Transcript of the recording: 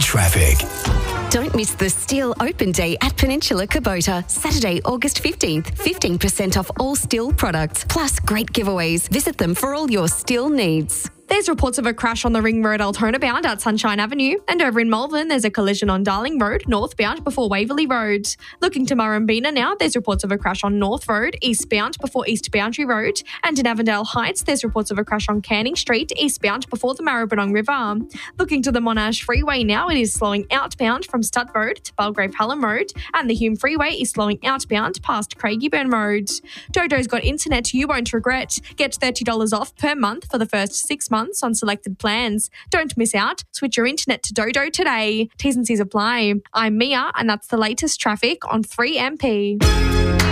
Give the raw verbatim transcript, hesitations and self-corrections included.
traffic. Don't miss the Steel Open Day at Peninsula Kubota, Saturday, August fifteenth. fifteen percent off all Steel products, plus great giveaways. Visit them for all your Steel needs. There's reports of a crash on the Ring Road Altona bound at Sunshine Avenue. And over in Malvern, there's a collision on Darling Road, northbound before Waverley Road. Looking to Murrumbina now, there's reports of a crash on North Road, eastbound before East Boundary Road. And in Avondale Heights, there's reports of a crash on Canning Street, eastbound before the Maribyrnong River. Looking to the Monash Freeway now, it is slowing outbound from Stud Road to Belgrave Hallam Road. And the Hume Freeway is slowing outbound past Craigieburn Road. Dodo's got internet you won't regret. Get thirty dollars off per month for the first six months on selected plans. Don't miss out. Switch your internet to Dodo today. T's and C's apply. I'm Mia, and that's the latest traffic on three M P.